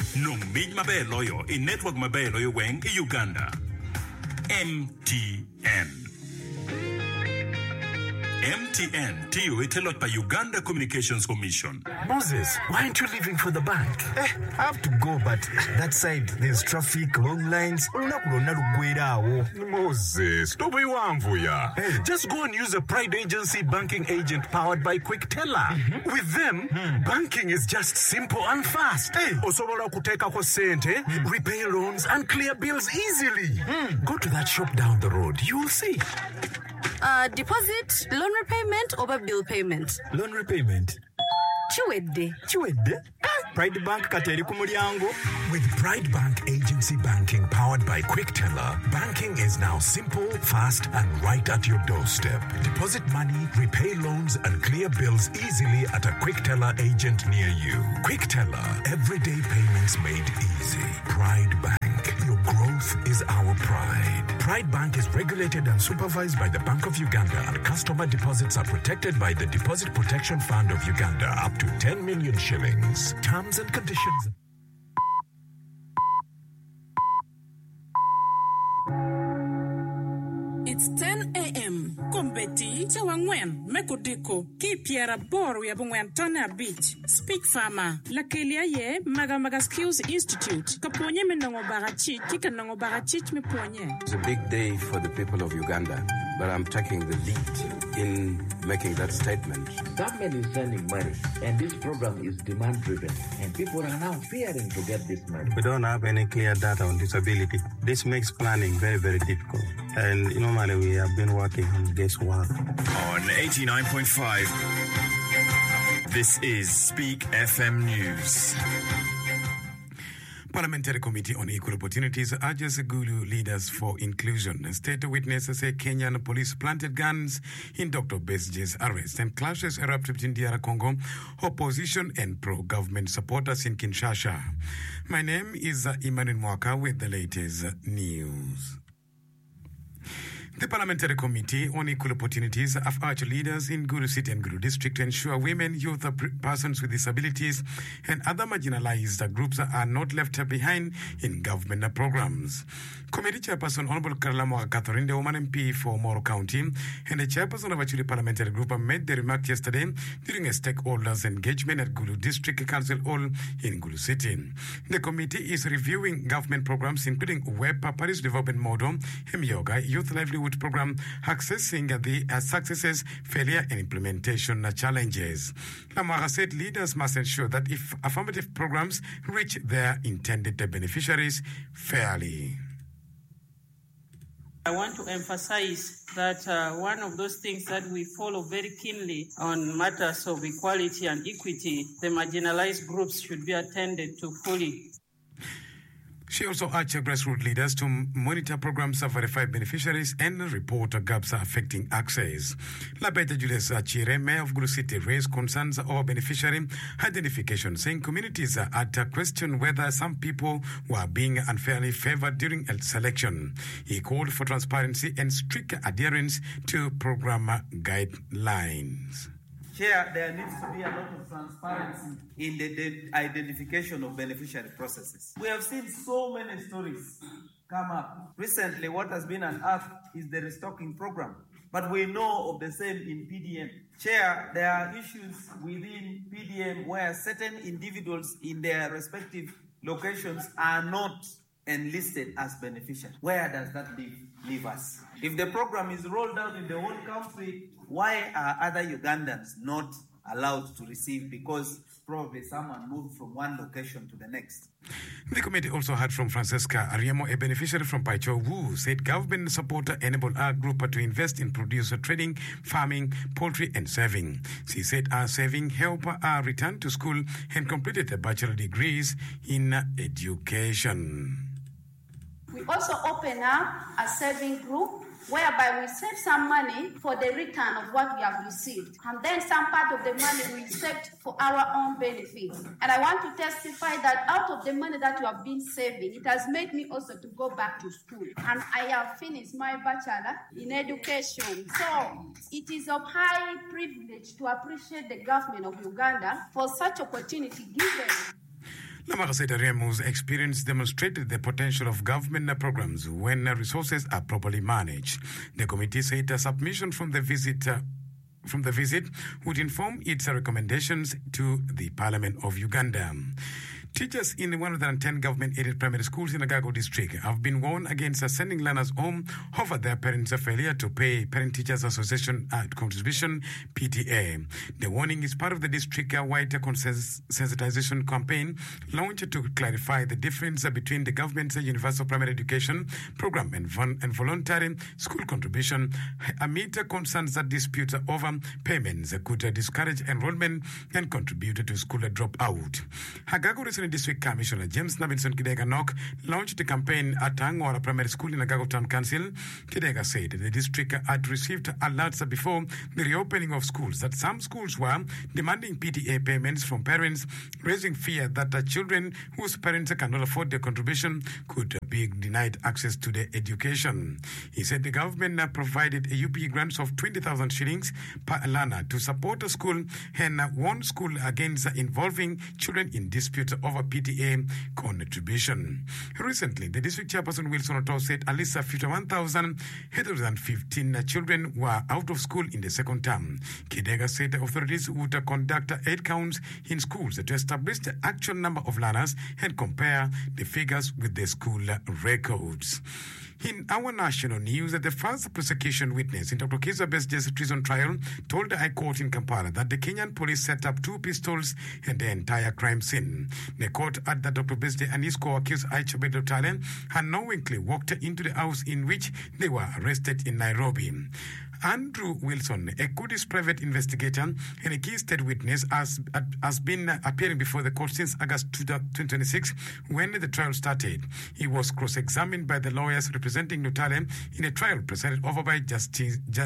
Numig mabeloyo in network mabeloyo weng in Uganda. MTN. MTN, TIO Itelot by Uganda Communications Commission. Moses, why aren't you leaving for the bank? I have to go, but that side, there's traffic, long lines. Moses, just go and use a Pride Agency banking agent powered by Quick Teller. With them, banking is just simple and fast. Osobola kuteka ko sente, repay loans, and clear bills easily. Go to that shop down the road. You will see. Deposit, loan repayment, or bill payment? Loan repayment. Chiwedde. Pride Bank kateri ku mulyango. With Pride Bank Agency Banking powered by Quick Teller, banking is now simple, fast, and right at your doorstep. Deposit money, repay loans, and clear bills easily at a Quick Teller agent near you. Quick Teller, everyday payments made easy. Pride Bank, your growth is our pride. Pride Bank is regulated and supervised by the Bank of Uganda, and customer deposits are protected by the Deposit Protection Fund of Uganda up to 10 million shillings. Terms and conditions. It's 10 a.m. Kombeti, Chawangwen, Mekudiko, Kipiara Boru Yabungwen Tona Beach, Speak Farmer, Lakelia Ye, Magamaga Skills Institute, Kaponye Menongo Barachi, Kikanongo Barachich Meponye. It's a big day for the people of Uganda, but I'm taking the lead in making that statement. Government is sending money, and this program is demand-driven, and people are now fearing to get this money. We don't have any clear data on disability. This makes planning very, very difficult. And normally we have been working on guesswork. On 89.5, this is Speak FM News. Parliamentary Committee on Equal Opportunities urges Gulu leaders for inclusion. State witnesses say Kenyan police planted guns in Dr. Besje's arrest, and clashes erupted between DR Congo, opposition and pro-government supporters in Kinshasa. My name is Emmanuel Mwaka with the latest news. The Parliamentary Committee on Equal Opportunities have urged leaders in Gulu City and Gulu District to ensure women, youth, persons with disabilities, and other marginalized groups are not left behind in government programs. Committee Chairperson Honorable Karla Catherine, the woman MP for Moro County, and the Chairperson of Achille Parliamentary Group made the remark yesterday during a stakeholders engagement at Gulu District Council Hall in Gulu City. The committee is reviewing government programs including Web Paris Development Model, Yoga, Youth Livelihood Program, accessing the successes, failure, and implementation challenges. Lamara said leaders must ensure that if affirmative programs reach their intended beneficiaries fairly. I want to emphasize that one of those things that we follow very keenly on matters of equality and equity, the marginalized groups should be attended to fully. She also urged grassroots leaders to monitor programs of verified beneficiaries and report gaps affecting access. Labeta Julius Chire, Mayor of Gulu City, raised concerns over beneficiary identification, saying communities are at question whether some people were being unfairly favored during selection. He called for transparency and strict adherence to program guidelines. Chair, there needs to be a lot of transparency in the identification of beneficiary processes. We have seen so many stories come up. Recently, what has been unearthed is the restocking program. But we know of the same in PDM. Chair, there are issues within PDM where certain individuals in their respective locations are not enlisted as beneficiaries. Where does that leave us? If the program is rolled out in the whole country, why are other Ugandans not allowed to receive? Because probably someone moved from one location to the next. The committee also heard from Francesca Ariemo, a beneficiary from Paicho, who said government support enabled our group to invest in producer trading, farming, poultry, and saving. She said our saving helped her return to school and completed a bachelor degrees in education. We also open up a saving group whereby we save some money for the return of what we have received. And then some part of the money we saved for our own benefit. And I want to testify that out of the money that you have been saving, it has made me also to go back to school. And I have finished my bachelor in education. So it is of high privilege to appreciate the government of Uganda for such opportunity given. Magaseta Remus experience demonstrated the potential of government programs when resources are properly managed. The committee said a submission from the visit would inform its recommendations to the Parliament of Uganda. Teachers in 110 government-aided primary schools in Agago district have been warned against sending learners home over their parents' failure to pay Parent Teachers Association contribution (PTA). The warning is part of the district-wide sensitization campaign launched to clarify the difference between the government's universal primary education program and voluntary school contribution amid concerns that disputes over payments could discourage enrollment and contribute to school dropout. Agago District Commissioner James Nabilson Kidega Nok launched the campaign at Angora Primary School in Agago Town Council. Kidega said the district had received alerts before the reopening of schools that some schools were demanding PTA payments from parents, raising fear that the children whose parents cannot afford their contribution could be denied access to their education. He said the government provided a UP grants of 20,000 shillings per learner to support a school and warned school against involving children in disputes over PTA contribution. Recently, the district chairperson Wilson Otto said at least 51,815 children were out of school in the second term. Kidega said the authorities would conduct 8 counts in schools to establish the actual number of learners and compare the figures with the school records. In our national news, the first prosecution witness in Dr. Kizza Besigye's treason trial told the High Court in Kampala that the Kenyan police set up 2 pistols and the entire crime scene. The court added that Dr. Besigye and his co-accused Aisha Bedotale had knowingly walked into the house in which they were arrested in Nairobi. Andrew Wilson, a Kurdish private investigator and a key state witness, has been appearing before the court since August 2026 when the trial started. He was cross-examined by the lawyers representing Nutale in a trial presided over by Judge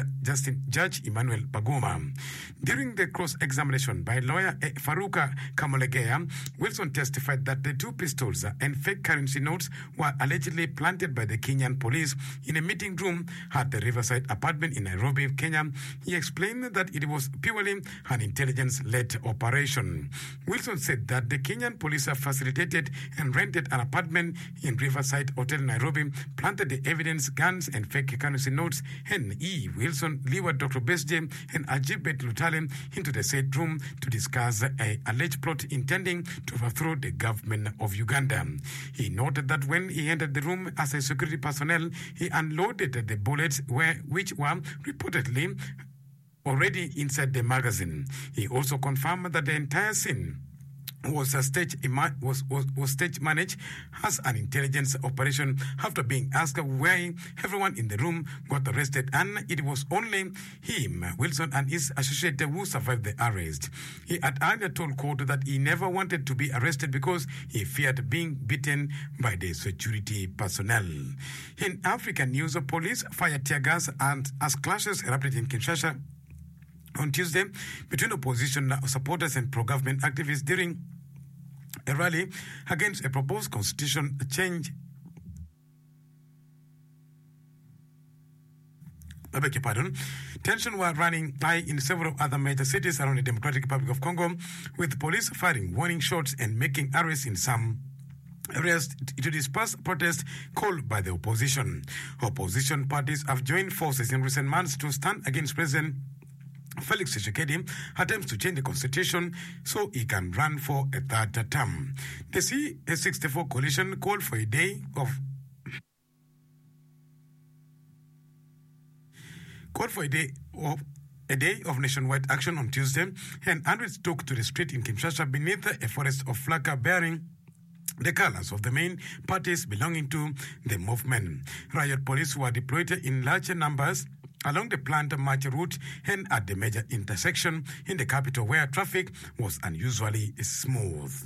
Emmanuel Baguma. During the cross-examination by lawyer Faruka Kamolegea, Wilson testified that the 2 pistols and fake currency notes were allegedly planted by the Kenyan police in a meeting room at the Riverside apartment in Nairobi, Kenya. He explained that it was purely an intelligence-led operation. Wilson said that the Kenyan police have facilitated and rented an apartment in Riverside Hotel Nairobi, planted the evidence, guns and fake currency notes, and Wilson lured Dr. Besigye and Ajibet Lutale into the said room to discuss an alleged plot intending to overthrow the government of Uganda. He noted that when he entered the room as a security personnel, he unloaded the bullets which were reportedly already inside the magazine. He also confirmed that the entire scene was stage managed as an intelligence operation after being asked why everyone in the room got arrested, and it was only him, Wilson, and his associate who survived the arrest. He had earlier told court that he never wanted to be arrested because he feared being beaten by the security personnel. In African news, police fired tear gas and as clashes erupted in Kinshasa on Tuesday between opposition supporters and pro-government activists during a rally against a proposed constitution change. Tensions were running high in several other major cities around the Democratic Republic of Congo, with police firing warning shots and making arrests in some areas to disperse protests called by the opposition. Opposition parties have joined forces in recent months to stand against President Felix Tshisekedi attempts to change the constitution so he can run for a 3rd term. The C64 coalition called for a day of nationwide action on Tuesday, and hundreds took to the street in Kinshasa beneath a forest of flags bearing the colors of the main parties belonging to the movement. Riot police were deployed in larger numbers along the planned march route and at the major intersection in the capital where traffic was unusually smooth.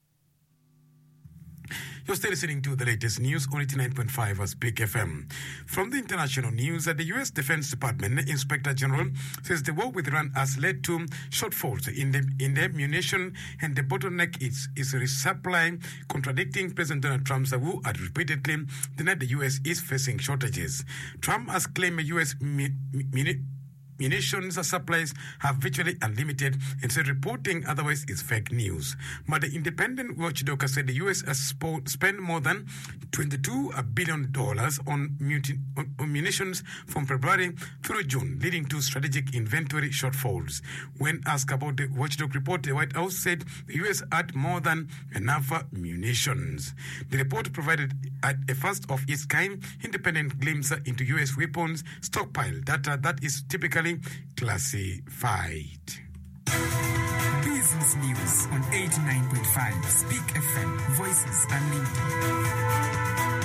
You're still listening to the latest news on 89.5 Speak FM. From the international news, the U.S. Defense Department Inspector General says the war with Iran has led to shortfalls in the munition and the bottleneck is resupply, contradicting President Donald Trump, who had repeatedly denied the U.S. is facing shortages. Trump has claimed U.S. munitions supplies are virtually unlimited, and said reporting otherwise is fake news. But the independent watchdog said the U.S. has spent more than $22 billion on munitions from February through June, leading to strategic inventory shortfalls. When asked about the watchdog report, the White House said the U.S. had more than enough munitions. The report provided a first of its kind independent glimpse into U.S. weapons stockpile data that is typically classified. Business News on 89.5 Speak FM. Voices Unlimited.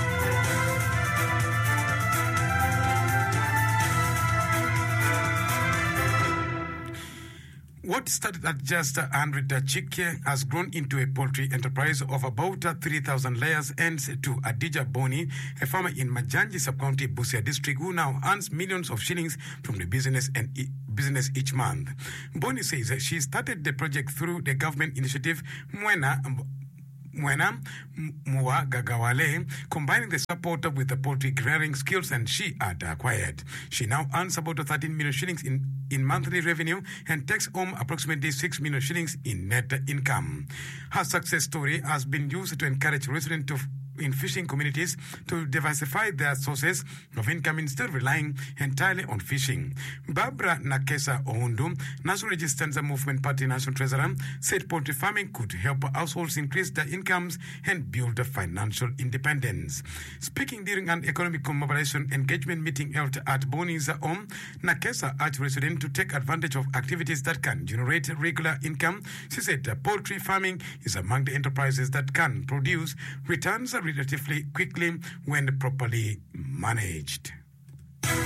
What started at just 100 chick has grown into a poultry enterprise of about 3,000 layers, ends to Adija Boni, a farmer in Majanji Sub-County, Busia District, who now earns millions of shillings from the business each month. Boni says that she started the project through the government initiative Mwena Mua Gagawale, combining the support with the poultry rearing skills and she had acquired. She now earns about 13 million shillings in monthly revenue and takes home approximately 6 million shillings in net income. Her success story has been used to encourage residents in fishing communities to diversify their sources of income instead of relying entirely on fishing. Barbara Nakesa Oundu, National Resistance Movement Party National Treasurer, said poultry farming could help households increase their incomes and build financial independence. Speaking during an economic mobilization engagement meeting held at Boni's home, Nakesa urged residents to take advantage of activities that can generate regular income. She said poultry farming is among the enterprises that can produce returns relatively quickly when properly managed.